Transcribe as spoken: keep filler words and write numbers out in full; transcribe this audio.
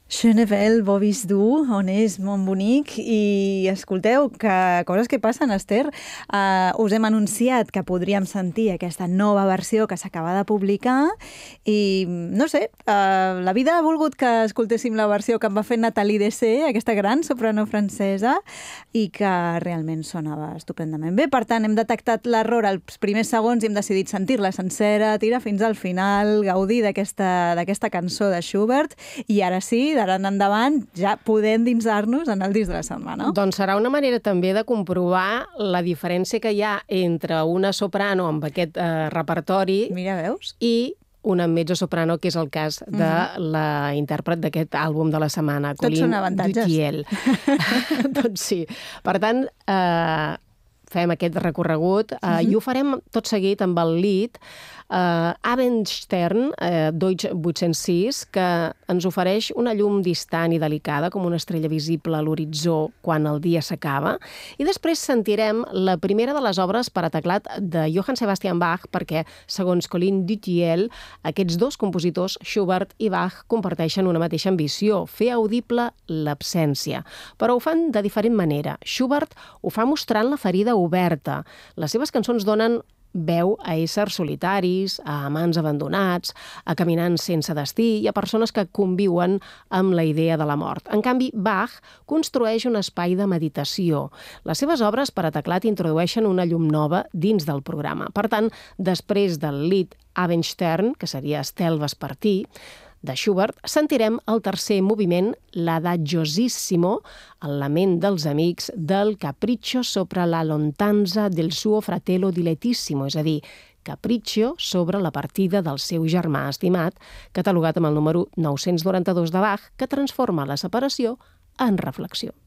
Schönevel, Bobis du, on és molt bonic. I escolteu, que coses que passen, Esther. Uh, us hem anunciat que podríem sentir aquesta nova versió que s'acaba de publicar i, no sé, uh, la vida ha volgut que escoltéssim la versió que em va fer Nathalie Dessé, aquesta gran soprano francesa, i que realment sonava estupendament bé. Per tant, hem detectat l'error als primers segons i hem decidit sentir-la sencera, tirar fins al final, gaudir d'aquesta d'aquesta cançó de Schubert, i ara sí, d'ara en endavant ja podem endinsar-nos en el disc de la setmana. Doncs serà una manera també de comprovar la diferència que hi ha entre una soprano amb aquest eh, repertori Mira, veus? i una mezzosoprano, que és el cas de uh-huh. la intèrpret d'aquest àlbum de la setmana, Colline Dutiel. Doncs sí. Per tant, eh, fem aquest recorregut eh, uh-huh. i ho farem tot seguit amb el Lied Uh, Abendstern, uh, Deutsch vuit-cents sis, que ens ofereix una llum distant i delicada, com una estrella visible a l'horitzó quan el dia s'acaba. I després sentirem la primera de les obres per a teclat de Johann Sebastian Bach, perquè, segons Colline Dutiel, aquests dos compositors, Schubert i Bach, comparteixen una mateixa ambició, fer audible l'absència. Però ho fan de diferent manera. Schubert ho fa mostrant la ferida oberta. Les seves cançons donen veu a éssers solitaris, a amants abandonats, a caminants sense destí i a persones que conviuen amb la idea de la mort. En canvi, Bach construeix un espai de meditació. Les seves obres per a teclat introdueixen una llum nova dins del programa. Per tant, després del Lied Abendstern, que seria Estel vespertí, de Schubert, sentirem el tercer moviment, l'Adagiosissimo, el lament dels amics del Capriccio sopra la lontanza del suo fratello dilettissimo, és a dir, Capriccio sobre la partida del seu germà estimat, catalogat amb el número nou-cents noranta-dos de Bach, que transforma la separació en reflexió.